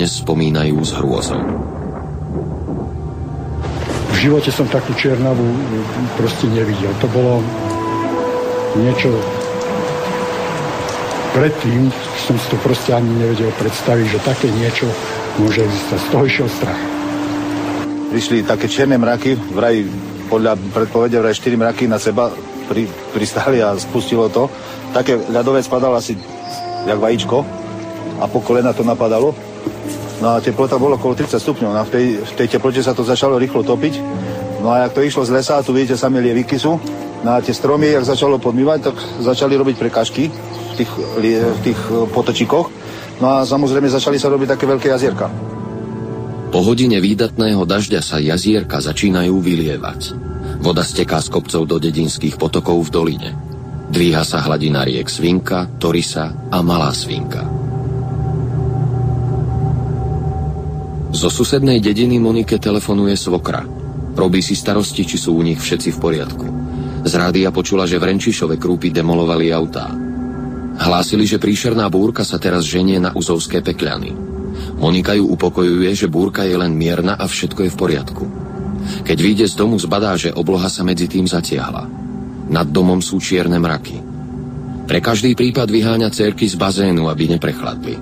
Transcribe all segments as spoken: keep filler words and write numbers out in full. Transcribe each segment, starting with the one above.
dodnes spomínajú s hrôzou. V živote som takú čiernavu proste nevidel. To bolo niečo... Predtým som si to proste ani nevedel predstaviť, že také niečo môže existovať. Z toho išiel strach. Prišli také čierne mraky, vraj podľa predpovede vraj štyri mraky na seba pri, pristali a spustilo to. Také ľadové spadalo asi jak vajíčko a po kolena to napadalo. No a teplota bolo okolo tridsať stupňov. No a v tej, v tej teplote sa to začalo rýchlo topiť. No a jak to išlo z lesa, tu vidíte, samé lieviky sú. No a tie stromy, jak začalo podmývať, tak začali robiť prekažky v tých, v tých potočíkoch. No a samozrejme začali sa robiť také veľké jazierka. Po hodine výdatného dažďa sa jazierka začínajú vylievať. Voda steká z kopcov do dedinských potokov v doline. Dvíha sa hladina riek Svinka, Torisa a Malá Svinka. Zo susednej dediny Monike telefonuje svokra. Robí si starosti, či sú u nich všetci v poriadku. Z rádia počula, že v Renčišove krúpy demolovali autá. Hlásili, že príšerná búrka sa teraz ženie na Uzovské Pekľany. Monika ju upokojuje, že búrka je len mierna a všetko je v poriadku. Keď vyjde z domu, zbadá, že obloha sa medzi tým zatiahla. Nad domom sú čierne mraky. Pre každý prípad vyháňa dcérky z bazénu, aby neprechladli.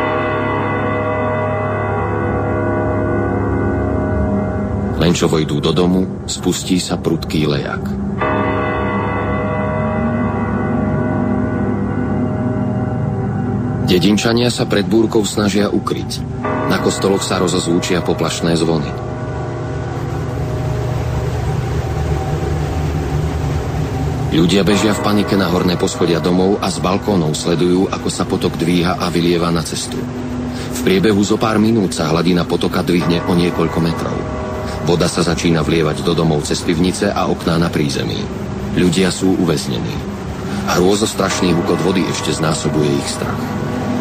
Len čo vojdú do domu, spustí sa prudký lejak. Dedinčania sa pred búrkou snažia ukryť. Na kostoloch sa rozozvučia poplašné zvony. Ľudia bežia v panike na horné poschodia domov a z balkónov sledujú, ako sa potok dvíha a vylieva na cestu. V priebehu zo pár minút sa hladina potoka dvihne o niekoľko metrov. Voda sa začína vlievať do domov cez pivnice a okná na prízemí. Ľudia sú uväznení. Hrôzostrašný hukot vody ešte znásobuje ich strach.